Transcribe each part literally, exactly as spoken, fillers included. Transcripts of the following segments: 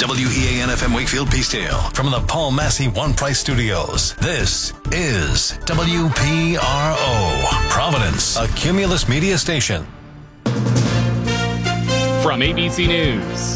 W E A N F M Wakefield Peacedale from the Paul Massey One Price Studios. This is W P R O, Providence, a Cumulus Media station. From A B C News,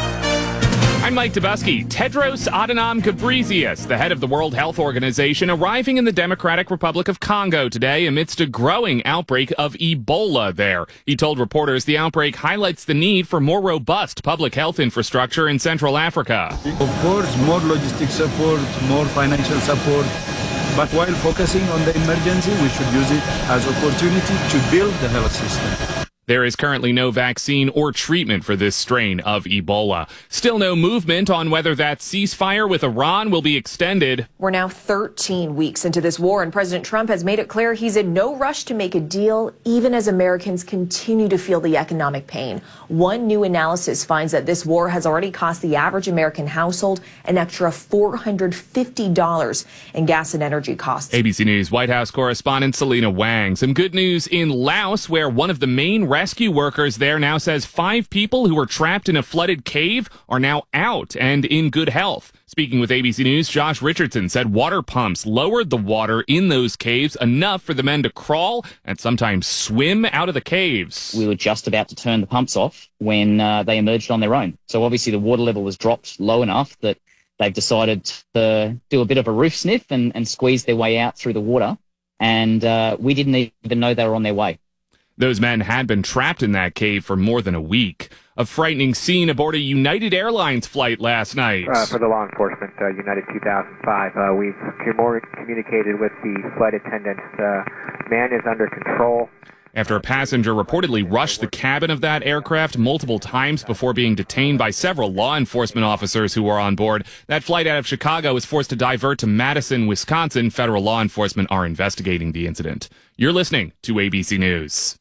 I'm Mike Dubusky. Tedros Adhanom Ghebreyesus, the head of the World Health Organization, arriving in the Democratic Republic of Congo today amidst a growing outbreak of Ebola there. He told reporters the outbreak highlights the need for more robust public health infrastructure in Central Africa. Of course, more logistic support, more financial support. But while focusing on the emergency, we should use it as opportunity to build the health system. There is currently no vaccine or treatment for this strain of Ebola. Still no movement on whether that ceasefire with Iran will be extended. We're now thirteen weeks into this war, and President Trump has made it clear he's in no rush to make a deal, even as Americans continue to feel the economic pain. One new analysis finds that this war has already cost the average American household an extra four hundred fifty dollars in gas and energy costs. A B C News White House correspondent Selena Wang. Some good news in Laos, where one of the main rescue workers there now says five people who were trapped in a flooded cave are now out and in good health. Speaking with A B C News, Josh Richardson said water pumps lowered the water in those caves enough for the men to crawl and sometimes swim out of the caves. We were just about to turn the pumps off when uh, they emerged on their own. So obviously the water level was dropped low enough that they've decided to do a bit of a roof sniff and, and squeeze their way out through the water. And uh, we didn't even know they were on their way. Those men had been trapped in that cave for more than a week. A frightening scene aboard a United Airlines flight last night. Uh, for the law enforcement, uh, United two thousand five, uh, we've more communicated with the flight attendants. Uh, man is under control. After a passenger reportedly rushed the cabin of that aircraft multiple times before being detained by several law enforcement officers who were on board, that flight out of Chicago was forced to divert to Madison, Wisconsin. Federal law enforcement are investigating the incident. You're listening to A B C News.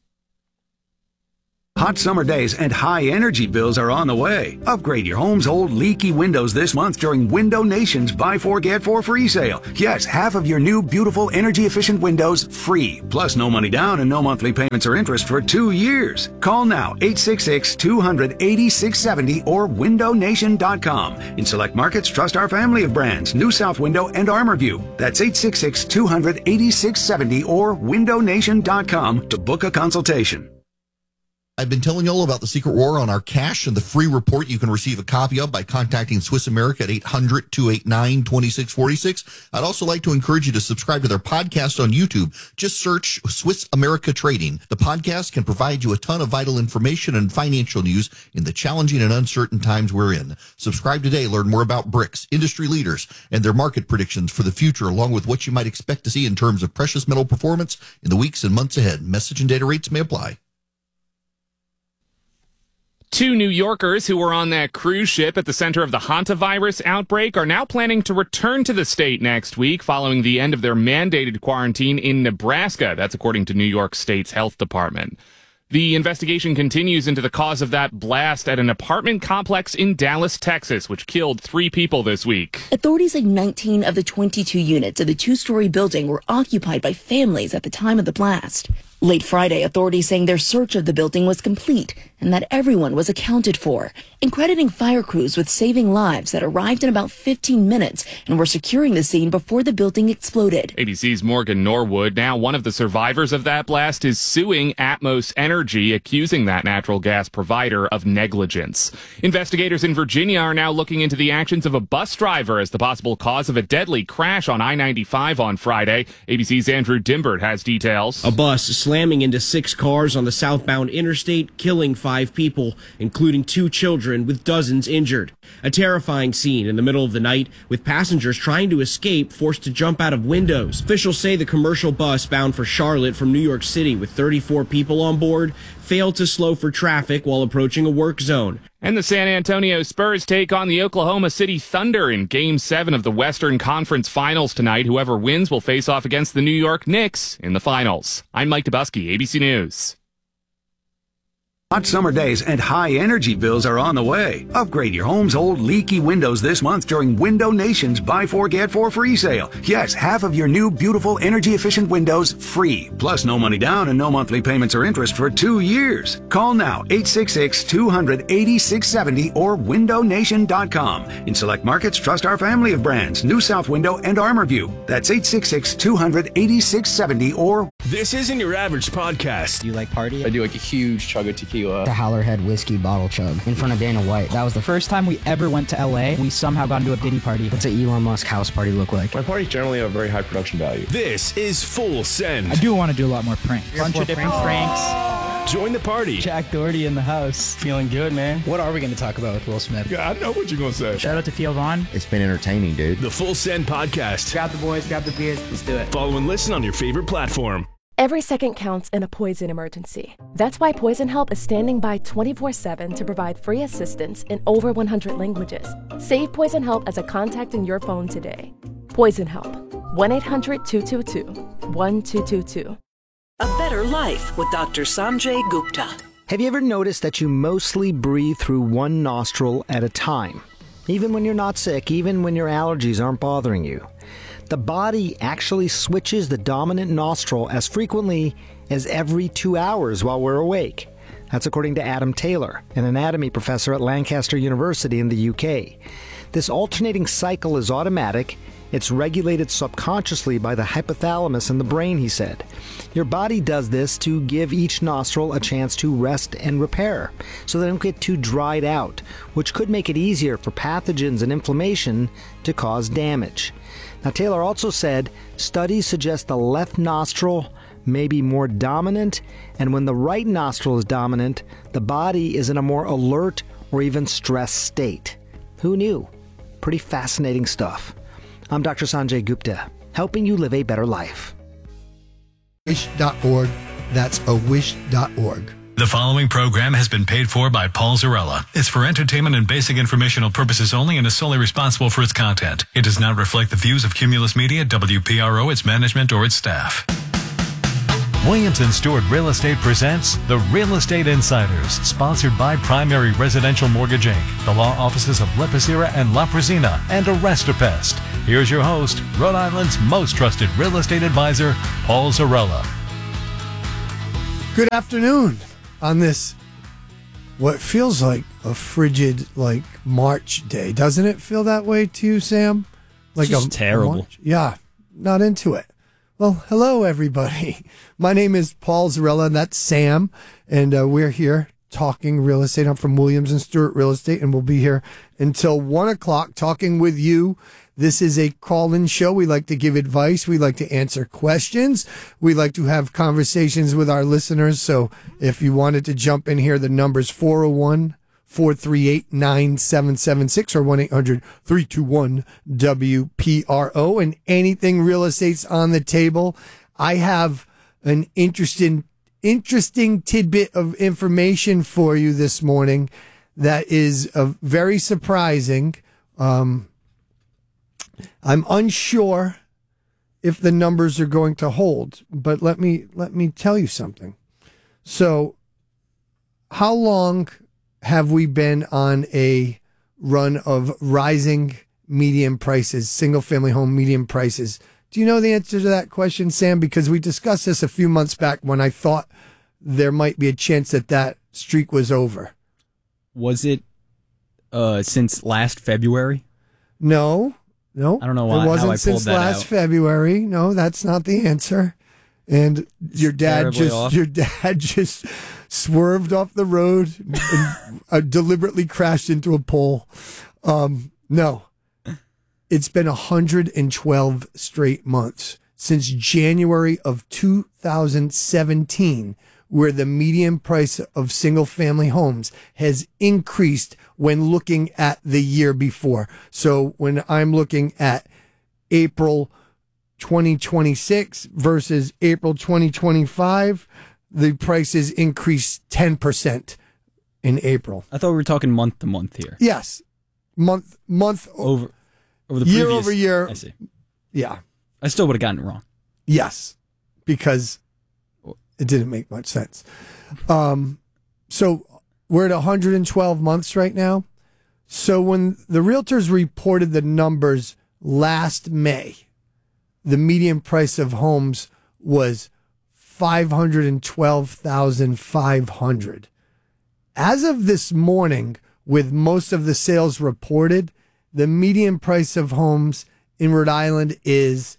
Hot summer days and high energy bills are on the way. Upgrade your home's old leaky windows this month during Window Nation's Buy Four Get Four free sale. Yes, half of your new beautiful energy efficient windows free. Plus no money down and no monthly payments or interest for two years. Call now eight six six, two hundred, eighty-six seventy or window nation dot com. In select markets, trust our family of brands, New South Window and ArmorView. That's eight six six, two hundred, eighty-six seventy or window nation dot com to book a consultation. I've been telling you all about the secret war on our cash and the free report you can receive a copy of by contacting Swiss America at eight hundred, two eight nine, two six four six. I'd also like to encourage you to subscribe to their podcast on YouTube. Just search Swiss America Trading. The podcast can provide you a ton of vital information and financial news in the challenging and uncertain times we're in. Subscribe today. Learn more about B R I C S, industry leaders, and their market predictions for the future, along with what you might expect to see in terms of precious metal performance in the weeks and months ahead. Message and data rates may apply. Two New Yorkers who were on that cruise ship at the center of the hantavirus outbreak are now planning to return to the state next week following the end of their mandated quarantine in Nebraska. That's according to New York State's health department. The investigation continues into the cause of that blast at an apartment complex in Dallas, Texas, which killed three people this week. Authorities say nineteen of the twenty-two units of the two-story building were occupied by families at the time of the blast. Late Friday, authorities saying their search of the building was complete and that everyone was accounted for, and crediting fire crews with saving lives that arrived in about fifteen minutes and were securing the scene before the building exploded. A B C's Morgan Norwood, now one of the survivors of that blast, is suing Atmos Energy, accusing that natural gas provider of negligence. Investigators in Virginia are now looking into the actions of a bus driver as the possible cause of a deadly crash on I ninety-five on Friday. A B C's Andrew Dimbert has details. A bus slamming into six cars on the southbound interstate, killing five people, including two children, with dozens injured. A terrifying scene in the middle of the night, with passengers trying to escape, forced to jump out of windows. Officials say the commercial bus bound for Charlotte from New York City with thirty-four people on board failed to slow for traffic while approaching a work zone. And the San Antonio Spurs take on the Oklahoma City Thunder in Game seven of the Western Conference Finals tonight. Whoever wins will face off against the New York Knicks in the finals. I'm Mike Dubusky, A B C News. Hot summer days and high energy bills are on the way. Upgrade your home's old leaky windows this month during Window Nation's Buy Four Get Four free sale. Yes, half of your new beautiful energy efficient windows free. Plus no money down and no monthly payments or interest for two years. Call now eight six six, two hundred, eighty-six seventy or window nation dot com. In select markets, trust our family of brands, New South Window and ArmorView. That's eight six six, two hundred, eighty-six seventy or... This isn't your average podcast. Do you like party? I do like a huge chug of tequila. The Howlerhead whiskey bottle chug in front of Dana White. That was the first time we ever went to L A. We somehow got into a Diddy party. What's an Elon Musk house party look like? My parties generally have very high production value. This is Full Send. I do want to do a lot more pranks. A bunch of different pranks. Join the party. Jack Doherty in the house. Feeling good, man. What are we going to talk about with Will Smith? Yeah, I know what you're going to say. Shout out to Theo Vaughn. It's been entertaining, dude. The Full Send podcast. Grab the boys, grab the beers, let's do it. Follow and listen on your favorite platform. Every second counts in a poison emergency. That's why Poison Help is standing by twenty-four seven to provide free assistance in over one hundred languages. Save Poison Help as a contact in your phone today. Poison Help. one eight hundred, two two two, one two two two. A better life with Doctor Sanjay Gupta. Have you ever noticed that you mostly breathe through one nostril at a time? Even when you're not sick, even when your allergies aren't bothering you. The body actually switches the dominant nostril as frequently as every two hours while we're awake. That's according to Adam Taylor, an anatomy professor at Lancaster University in the U K. This alternating cycle is automatic. It's regulated subconsciously by the hypothalamus in the brain, he said. Your body does this to give each nostril a chance to rest and repair, so they don't get too dried out, which could make it easier for pathogens and inflammation to cause damage. Now, Taylor also said studies suggest the left nostril may be more dominant, and when the right nostril is dominant, the body is in a more alert or even stressed state. Who knew? Pretty fascinating stuff. I'm Doctor Sanjay Gupta, helping you live a better life. wish dot org. That's a wish dot org. The following program has been paid for by Paul Zarella. It's for entertainment and basic informational purposes only and is solely responsible for its content. It does not reflect the views of Cumulus Media, W P R O, its management, or its staff. Williams and Stewart Real Estate presents The Real Estate Insiders, sponsored by Primary Residential Mortgage Incorporated, the law offices of Lepicera and La Presina, and Arrestapest. Here's your host, Rhode Island's most trusted real estate advisor, Paul Zarella. Good afternoon on this, what feels like a frigid, like, March day. Doesn't it feel that way to you, Sam? Like it's just a, terrible. A yeah, not into it. Well, hello, everybody. My name is Paul Zarella, and that's Sam, and uh, we're here talking real estate. I'm from Williams and Stewart Real Estate, and we'll be here until one o'clock talking with you. This is a call-in show. We like to give advice. We like to answer questions. We like to have conversations with our listeners. So if you wanted to jump in here, the number's four oh one, four three eight, nine seven seven six or one eight hundred, three two one, W P R O. And anything real estate's on the table. I have an interesting, interesting tidbit of information for you this morning that is uh, very surprising. Um, I'm unsure if the numbers are going to hold, but let me let me tell you something. So, how long have we been on a run of rising median prices, single-family home median prices? Do you know the answer to that question, Sam? Because we discussed this a few months back when I thought there might be a chance that that streak was over. Was it uh, since last February? No. No, I don't know why. It wasn't how I since pulled that last out. February. No, that's not the answer. And It's your dad terribly just off. your dad just swerved off the road and uh, deliberately crashed into a pole. Um, no, it's been one hundred twelve straight months since January of two thousand seventeen, where the median price of single-family homes has increased when looking at the year before. So when I'm looking at April twenty twenty-six versus April twenty twenty-five, the prices increased ten percent in April. I thought we were talking month to month here. Yes. Month, month over, over the year previous, over year. I see. Yeah. I still would have gotten it wrong. Yes, because it didn't make much sense. Um, so we're at one hundred twelve months right now. So when the realtors reported the numbers last May, the median price of homes was five hundred twelve thousand five hundred. As of this morning, with most of the sales reported, the median price of homes in Rhode Island is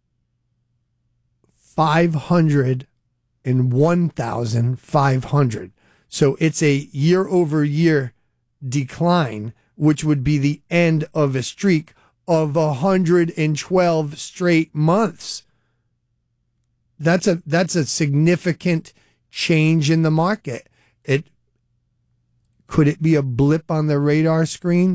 five hundred one thousand five hundred. So it's a year over year decline, which would be the end of a streak of one hundred twelve straight months. That's a that's a significant change in the market. It could it be a blip on the radar screen,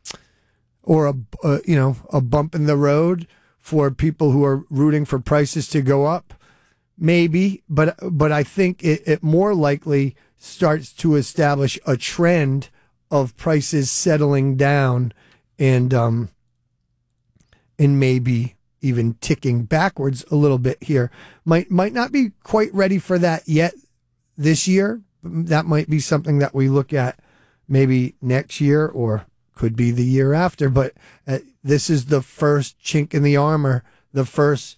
or a uh, you know a bump in the road for people who are rooting for prices to go up? Maybe, but but I think it, it more likely starts to establish a trend of prices settling down and um and maybe even ticking backwards a little bit here. Might might not be quite ready for that yet this year. That might be something that we look at maybe next year, or could be the year after. But uh, this is the first chink in the armor, the first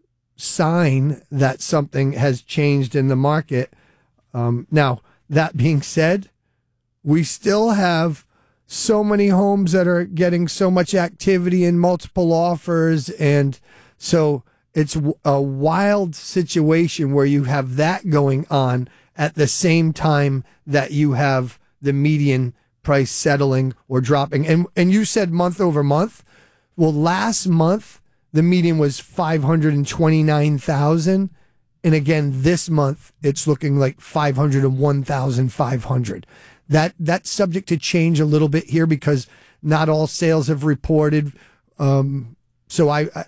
sign that something has changed in the market. Um, now, that being said, we still have so many homes that are getting so much activity and multiple offers. And so it's a wild situation where you have that going on at the same time that you have the median price settling or dropping. And, and you said month over month. Well, last month, the median was five hundred twenty-nine thousand. And again, this month, it's looking like five hundred one thousand five hundred. That that's subject to change a little bit here because not all sales have reported. Um, so I, I,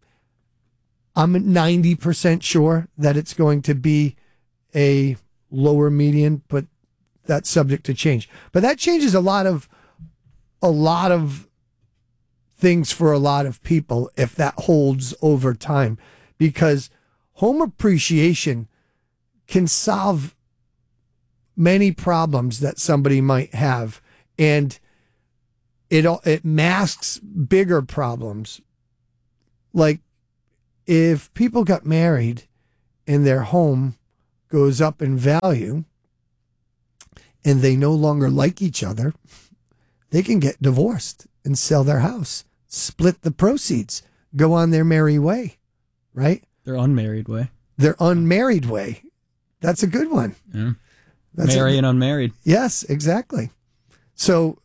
I'm ninety percent sure that it's going to be a lower median, but that's subject to change. But that changes a lot of a lot of things for a lot of people if that holds over time, because home appreciation can solve many problems that somebody might have, and it it masks bigger problems. Like if people got married and their home goes up in value and they no longer like each other, they can get divorced and sell their house, split the proceeds, go on their merry way, right? Their unmarried way. Their unmarried way. That's a good one. Yeah. That's Marry a, and unmarried. Yes, exactly. So,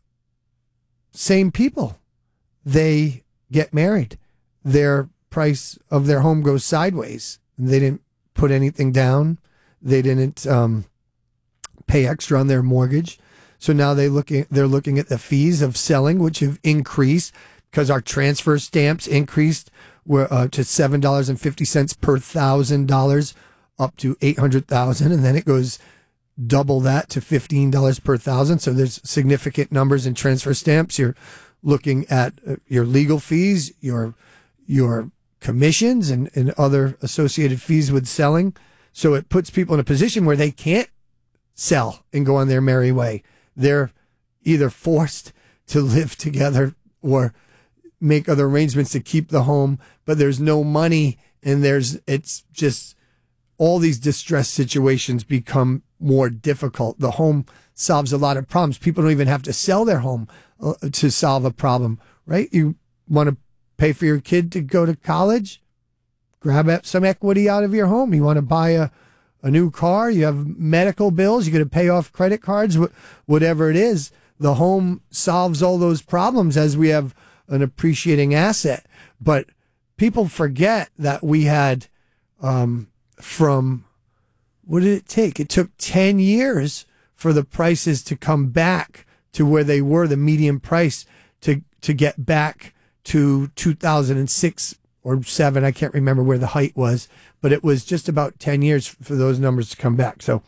same people, they get married. Their price of their home goes sideways. They didn't put anything down. They didn't um, pay extra on their mortgage. So now they looking, they're looking at the fees of selling, which have increased because our transfer stamps increased were, uh, to seven dollars and fifty cents per thousand dollars up to eight hundred thousand dollars. And then it goes double that to fifteen dollars per thousand. So there's significant numbers in transfer stamps. You're looking at uh, your legal fees, your, your commissions and, and other associated fees with selling. So it puts people in a position where they can't sell and go on their merry way. They're either forced to live together or make other arrangements to keep the home, but there's no money, and there's, it's just all these distress situations become more difficult. The home solves a lot of problems. People don't even have to sell their home uh, to solve a problem, right? You want to pay for your kid to go to college? Grab some equity out of your home. You want to buy a, a new car? You have medical bills. You're going to pay off credit cards, wh- whatever it is. The home solves all those problems as we have an appreciating asset. But people forget that we had um, from, what did it take? It took ten years for the prices to come back to where they were, the median price, to, to get back to two thousand six or seven. I can't remember where the height was, but it was just about ten years for those numbers to come back. So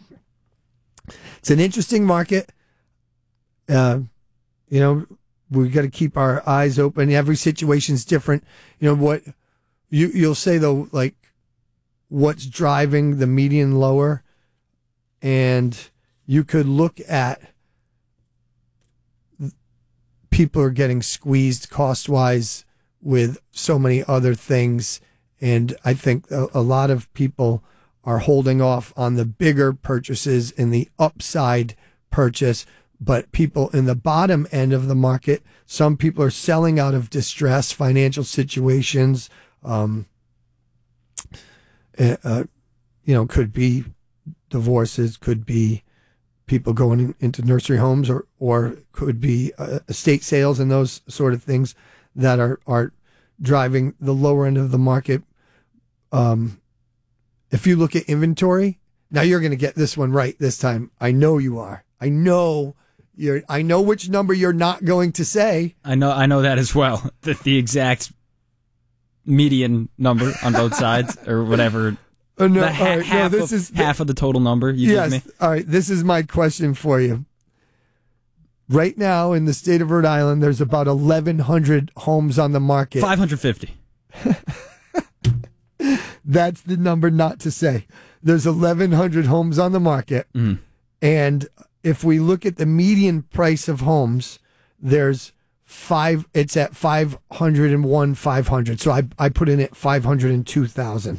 it's an interesting market. Uh, you know, we got to keep our eyes open. Every situation's different. You know what you, you'll say though, like what's driving the median lower, and you could look at people are getting squeezed cost-wise with so many other things. And I think a, a lot of people are holding off on the bigger purchases and the upside purchase. But people in the bottom end of the market, some people are selling out of distress, financial situations, um, uh, you know, could be divorces, could be people going in, into nursery homes, or, or could be uh, estate sales and those sort of things that are, are driving the lower end of the market. Um, if you look at inventory, now you're going to get this one right this time. I know you are. I know you're, I know which number you're not going to say. I know, I know that as well. The, the exact median number on both sides, or whatever. Uh, no, the ha- all right, half, no, this of, is half of the total number you yes, gave me. All right, this is my question for you. Right now in the state of Rhode Island, there's about eleven hundred homes on the market. five hundred fifty. That's the number not to say. There's eleven hundred homes on the market. Mm. And if we look at the median price of homes, there's five, it's at five hundred one, five hundred. So I, I put in at five hundred two thousand.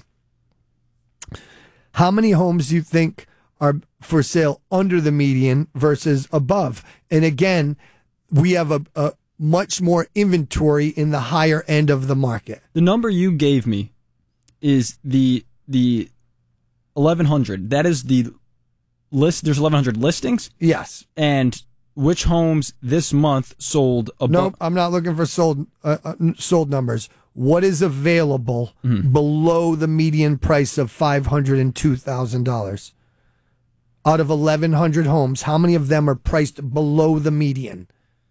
How many homes do you think are for sale under the median versus above? And again, we have a, a much more inventory in the higher end of the market. The number you gave me is the the eleven hundred. That is the list. There's eleven hundred listings. Yes. And which homes this month sold above? Nope, I'm not looking for sold uh, uh, sold numbers. What is available mm-hmm. below the median price of five hundred two thousand dollars? Out of eleven hundred homes, how many of them are priced below the median?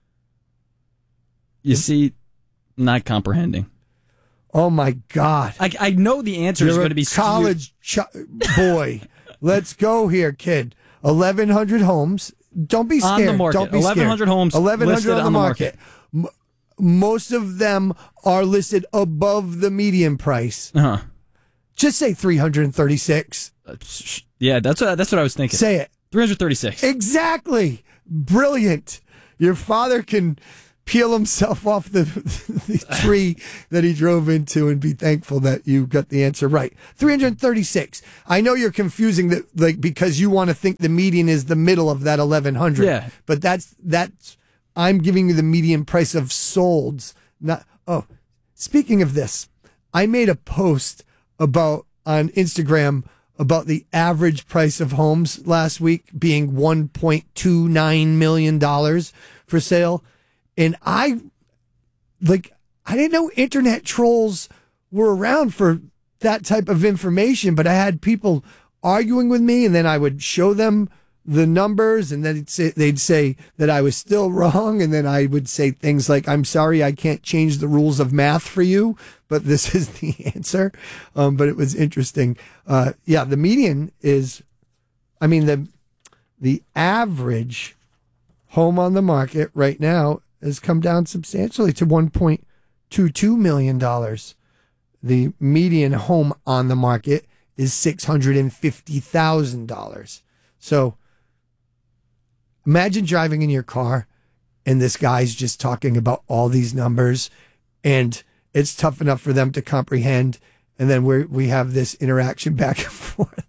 You see, not comprehending. Oh my God! I, I know the answer You're is going to be college ch- boy. Let's go here, kid. eleven hundred homes. Don't be scared. On the market. Don't be eleven hundred scared. homes eleven hundred listed on the on the market. market. Most of them are listed above the median price. Uh-huh. Just say three hundred thirty-six. Uh, yeah, that's what, that's what I was thinking. Say it. three hundred thirty-six. Exactly. Brilliant. Your father can peel himself off the, the tree that he drove into and be thankful that you got the answer right. three hundred thirty-six. I know you're confusing that, like, because you want to think the median is the middle of that eleven hundred. Yeah. But that's, that's, I'm giving you the median price of solds. Not, oh, speaking of this, I made a post about, on Instagram, about the average price of homes last week being one point two nine million dollars for sale. And I, like, I didn't know internet trolls were around for that type of information, but I had people arguing with me, and then I would show them the numbers, and then they'd say, they'd say that I was still wrong. And then I would say things like, I'm sorry, I can't change the rules of math for you, but this is the answer. Um, but it was interesting. Uh, yeah, the median is, I mean, the, the average home on the market right now has come down substantially to one point two two million dollars. The median home on the market is six hundred fifty thousand dollars. So imagine driving in your car and this guy's just talking about all these numbers, and it's tough enough for them to comprehend. And then we we have this interaction back and forth.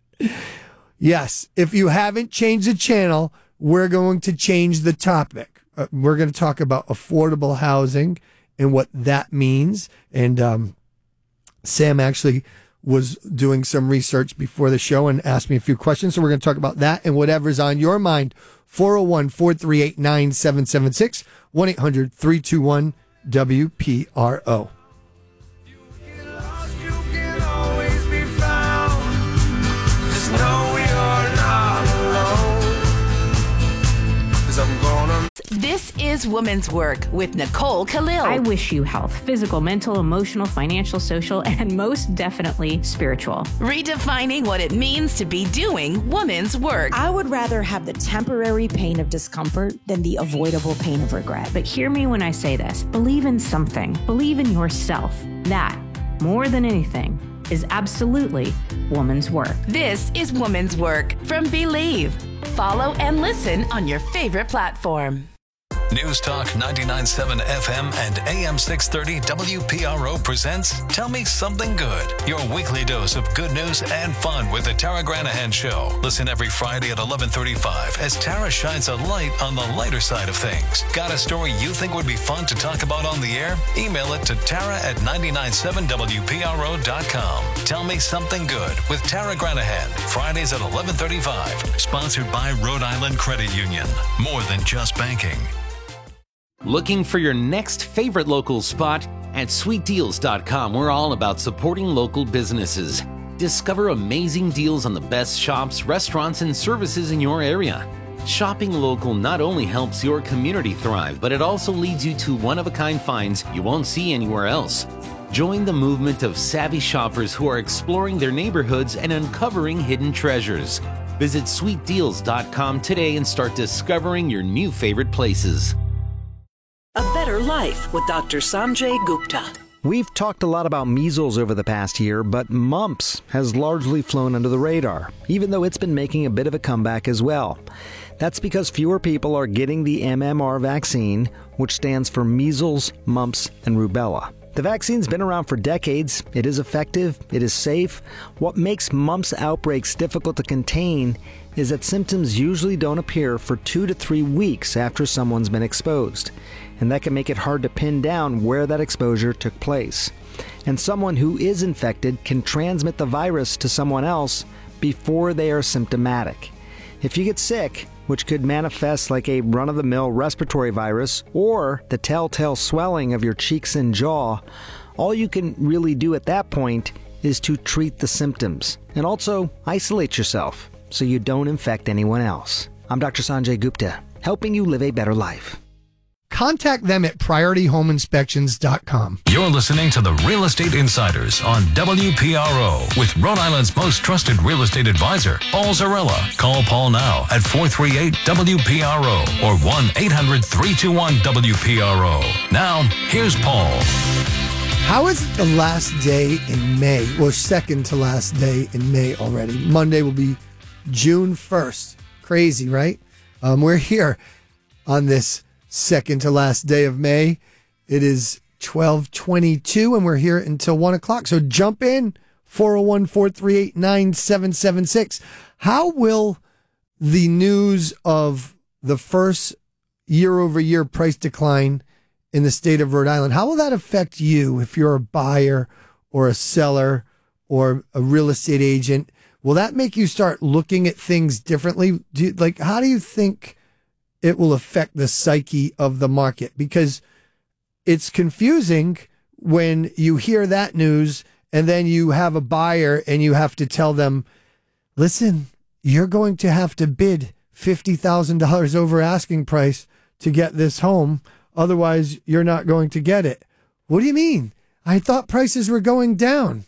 Yes, if you haven't changed the channel, we're going to change the topic. Uh, we're going to talk about affordable housing and what that means. And um, Sam actually was doing some research before the show and asked me a few questions. So we're going to talk about that and whatever's on your mind. four oh one, four three eight, nine seven seven six, one eight hundred, three two one, W P R O. This is Women's Work with Nicole Khalil. I wish you health, physical, mental, emotional, financial, social, and most definitely spiritual. Redefining what it means to be doing women's work. I would rather have the temporary pain of discomfort than the avoidable pain of regret. But hear me when I say this. Believe in something. Believe in yourself. That, more than anything, is absolutely woman's work. This is Woman's Work from Believe. Follow and listen on your favorite platform. News Talk ninety-nine point seven F M and A M six thirty W P R O presents Tell Me Something Good, your weekly dose of good news and fun with the Tara Granahan Show. Listen every Friday at eleven thirty-five as Tara shines a light on the lighter side of things. Got a story you think would be fun to talk about on the air? Email it to Tara at nine nine seven W P R O dot com. Tell Me Something Good with Tara Granahan, Fridays at eleven thirty-five. Sponsored by Rhode Island Credit Union. More than just banking. Looking for your next favorite local spot? At sweet deals dot com, we're all about supporting local businesses. Discover amazing deals on the best shops, restaurants, and services in your area. Shopping local not only helps your community thrive, but it also leads you to one-of-a-kind finds you won't see anywhere else. Join the movement of savvy shoppers who are exploring their neighborhoods and uncovering hidden treasures. Visit sweet deals dot com today and start discovering your new favorite places. A Better Life with Doctor Sanjay Gupta. We've talked a lot about measles over the past year, but mumps has largely flown under the radar, even though it's been making a bit of a comeback as well. That's because fewer people are getting the M M R vaccine, which stands for measles, mumps, and rubella. The vaccine's been around for decades. It is effective. It is safe. What makes mumps outbreaks difficult to contain is that symptoms usually don't appear for two to three weeks after someone's been exposed. And that can make it hard to pin down where that exposure took place. And someone who is infected can transmit the virus to someone else before they are symptomatic. If you get sick, which could manifest like a run-of-the-mill respiratory virus or the telltale swelling of your cheeks and jaw, all you can really do at that point is to treat the symptoms and also isolate yourself so you don't infect anyone else. I'm Doctor Sanjay Gupta, helping you live a better life. Contact them at priority home inspections dot com. You're listening to the Real Estate Insiders on W P R O with Rhode Island's most trusted real estate advisor, Paul Zarella. Call Paul now at four three eight W P R O or one eight hundred three two one W P R O. Now, here's Paul. How is it the last day in May? Well, second to last day in May already. Monday will be June first. Crazy, right? Um, we're here on this second to last day of May. It is twelve twenty-two and we're here until one o'clock. So jump in, four oh one, four three eight, nine seven seven six. How will the news of the first year-over-year price decline in the state of Rhode Island, how will that affect you if you're a buyer or a seller or a real estate agent? Will that make you start looking at things differently? Do you, like, how do you think it will affect the psyche of the market? Because it's confusing when you hear that news and then you have a buyer and you have to tell them, listen, you're going to have to bid fifty thousand dollars over asking price to get this home. Otherwise, you're not going to get it. What do you mean? I thought prices were going down.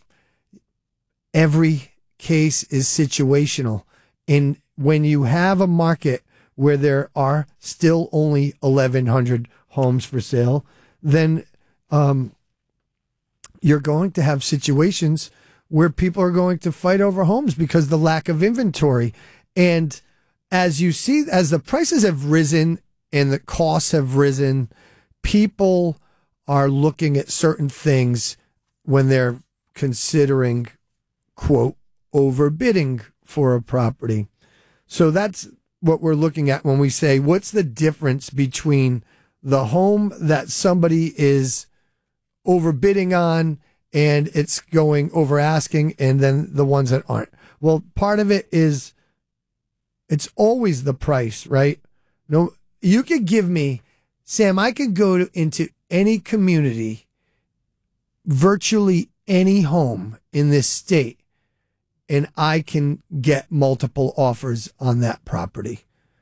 Every case is situational. And when you have a market where there are still only eleven hundred homes for sale, then um, you're going to have situations where people are going to fight over homes because of the lack of inventory. And as you see, as the prices have risen and the costs have risen, people are looking at certain things when they're considering, quote, overbidding for a property. So that's what we're looking at when we say, what's the difference between the home that somebody is overbidding on and it's going over asking and then the ones that aren't? Well, part of it is it's always the price, right? No, you could give me, Sam, I could go to, into any community, virtually any home in this state, and I can get multiple offers on that property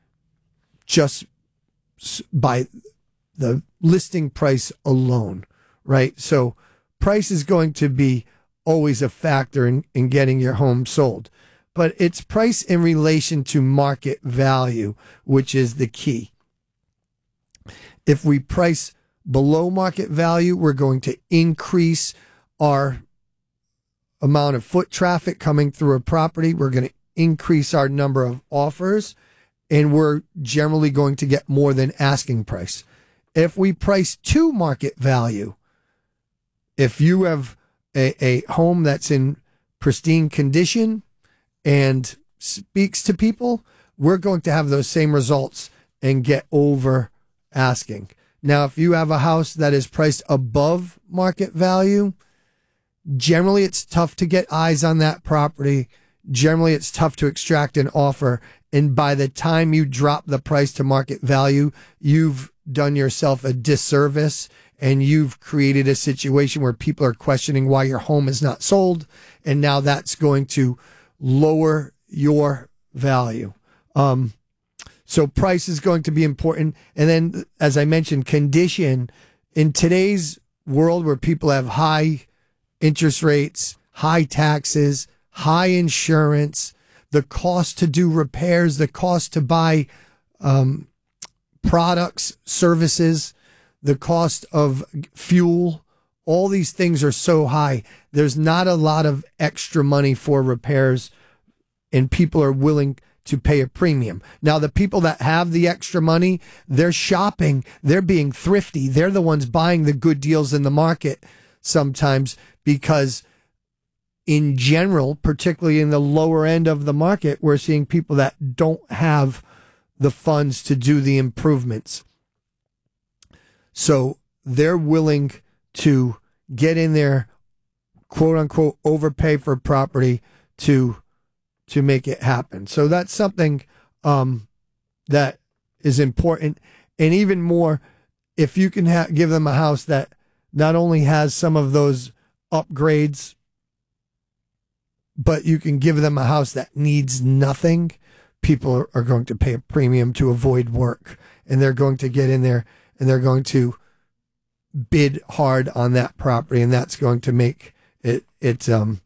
just by the listing price alone, right? So price is going to be always a factor in, in getting your home sold, but it's price in relation to market value, which is the key. If we price below market value, we're going to increase our amount of foot traffic coming through a property. We're going to increase our number of offers, and we're generally going to get more than asking price. If we price to market value, if you have a, a home that's in pristine condition and speaks to people, we're going to have those same results and get over asking. Now, if you have a house that is priced above market value, generally it's tough to get eyes on that property. Generally, it's tough to extract an offer. And by the time you drop the price to market value, you've done yourself a disservice and you've created a situation where people are questioning why your home is not sold. And now that's going to lower your value. Um, so price is going to be important. And then, as I mentioned, condition. In today's world where people have high interest rates, high taxes, high insurance, the cost to do repairs, the cost to buy um, products, services, the cost of fuel, all these things are so high. There's not a lot of extra money for repairs, and people are willing to pay a premium. Now, the people that have the extra money, they're shopping, they're being thrifty. They're the ones buying the good deals in the market sometimes, because in general, particularly in the lower end of the market, we're seeing people that don't have the funds to do the improvements. So they're willing to get in there, quote unquote, overpay for property to to make it happen. So that's something um, that is important. And even more, if you can ha- give them a house that not only has some of those upgrades, but you can give them a house that needs nothing, people are, are going to pay a premium to avoid work. And they're going to get in there and they're going to bid hard on that property. And that's going to make it, it, um,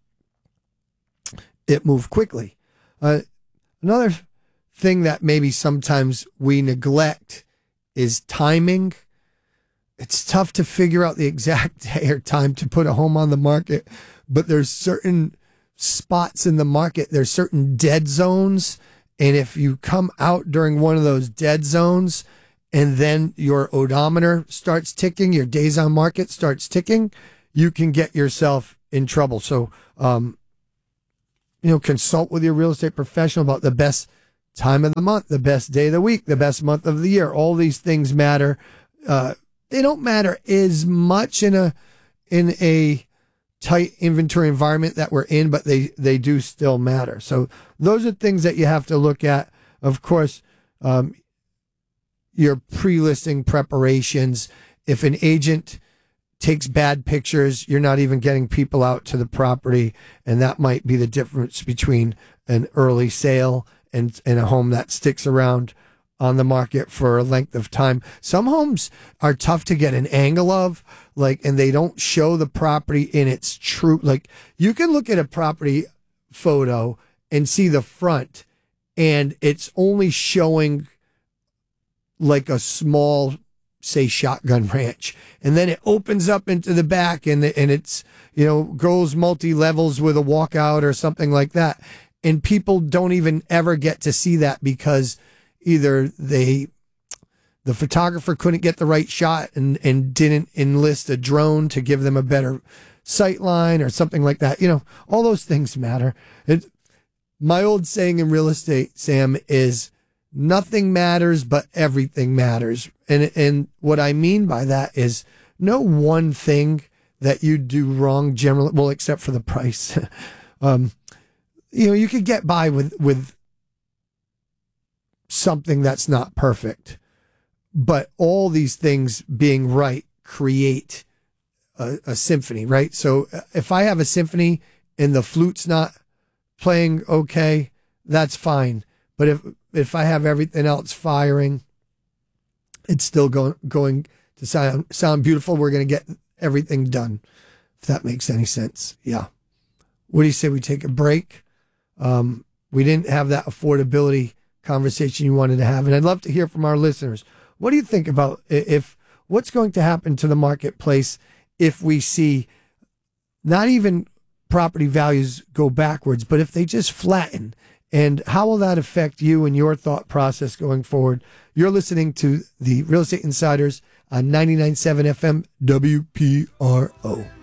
it move quickly. Uh, another thing that maybe sometimes we neglect is timing. It's tough to figure out the exact day or time to put a home on the market, but there's certain spots in the market, there's certain dead zones. And if you come out during one of those dead zones and then your odometer starts ticking, your days on market starts ticking, you can get yourself in trouble. So, um, you know, consult with your real estate professional about the best time of the month, the best day of the week, the best month of the year. All these things matter. Uh, they don't matter as much in a, in a tight inventory environment that we're in, but they, they do still matter. So those are things that you have to look at. Of course, um, your pre-listing preparations. If an agent takes bad pictures, you're not even getting people out to the property. And that might be the difference between an early sale and, and a home that sticks around on the market for a length of time. Some homes are tough to get an angle of, like, and they don't show the property in its true, like, you can look at a property photo and see the front and it's only showing like a small, say, shotgun ranch. And then it opens up into the back and, and it's, you know, goes multi-levels with a walkout or something like that. And people don't even ever get to see that because either they, the photographer couldn't get the right shot and, and didn't enlist a drone to give them a better sight line or something like that. You know, all those things matter. It, my old saying in real estate, Sam, is nothing matters, but everything matters. And, and what I mean by that is no one thing that you do wrong generally, well, except for the price. um, you know, you could get by with, with something that's not perfect, but all these things being right create a, a symphony, right? So if I have a symphony and the flute's not playing okay, that's fine. But if, if I have everything else firing, it's still going, going to sound, sound beautiful. We're going to get everything done. If that makes any sense. Yeah. What do you say we take a break? Um, we didn't have that affordability conversation you wanted to have. And I'd love to hear from our listeners. What do you think about if what's going to happen to the marketplace if we see not even property values go backwards, but if they just flatten? And how will that affect you and your thought process going forward? You're listening to the Real Estate Insiders on ninety-nine point seven F M W P R O.